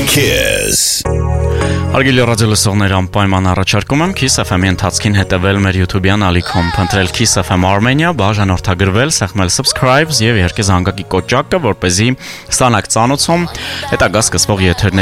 Kiss. Հարգելի ռադիոլսողներ, անպայման առաջարկում եմ Kiss FM-ի ընթացքին հետևել մեր YouTube-յան ալիքում, փնտրել Kiss FM Armenia, բաժանորդագրվել, սեղմել subscribe եւ իհարկե զանգակի կոճակը, որպեսզի ստանաք ծանոցում հետագա սկսվող եթերների